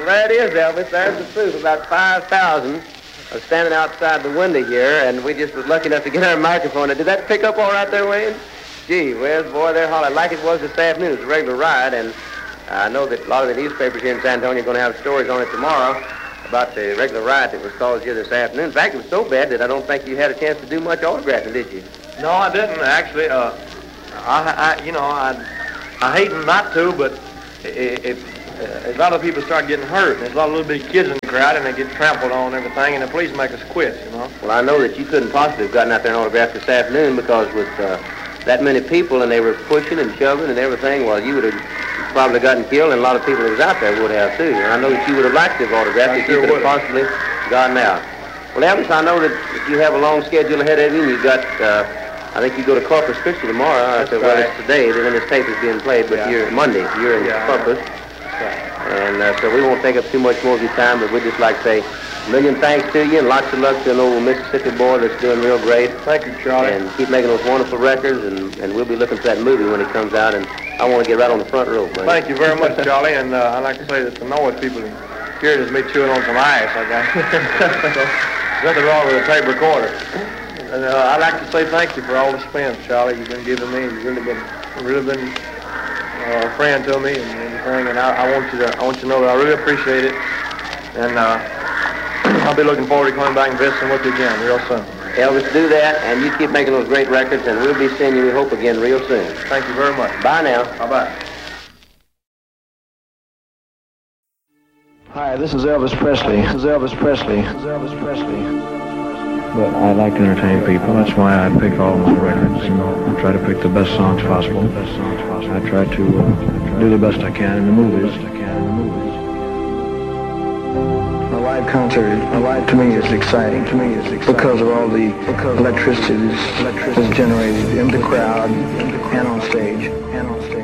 Well, there it is, Elvis. There's the proof. About 5,000 are standing outside the window here, and we just was lucky enough to get our microphone. Did that pick up all right there, Wayne? Gee whiz, boy, they're hollering like it was this afternoon. It's a regular riot, and I know that a lot of the newspapers here in San Antonio are going to have stories on it tomorrow about the regular riot that was caused here this afternoon. In fact, it was so bad that I don't think you had a chance to do much autographing, did you? No, I didn't, actually. I hate not to, but if a lot of people start getting hurt, and there's a lot of little bitty kids in the crowd, and they get trampled on and everything, and the police make us quit, you know. Well, I know that you couldn't possibly have gotten out there and autographed this afternoon because with that many people, and they were pushing and shoving and everything, well, you would have probably gotten killed, and a lot of people that was out there would have, too. And I know that you would have liked to have autographed if you could have possibly gotten out. Well, Elvis, I know that you have a long schedule ahead of you, and you've got, I think you go to Corpus Christi tomorrow. That's right. Well, it's today, then this tape is being played, but you're Monday. You're in Corpus. And so we won't take up too much more of your time, but we'd just like to say a million thanks to you and lots of luck to an old Mississippi boy that's doing real great. Thank you, Charlie. And keep making those wonderful records, and we'll be looking for that movie when it comes out, and I want to get right on the front row, man. Thank you very much, Charlie, and I'd like to say that the noise people hear it as me chewing on some ice, I guess. There's nothing wrong with a tape recorder. And I'd like to say thank you for all the spins, Charlie, you've been giving me. You've really been a friend to me and everything, and I want you to know that I really appreciate it, and I'll be looking forward to coming back and visiting with you again real soon. Elvis, do that, and you keep making those great records, and we'll be seeing you, we hope, again real soon. Thank you very much. Bye now. Bye-bye. Hi, this is Elvis Presley. But I like to entertain people. That's why I pick all my records. I try to pick the best songs possible. I try to do the best I can in the movies. A live concert, to me, is exciting. Because of all the electricity that's generated in the crowd and on stage.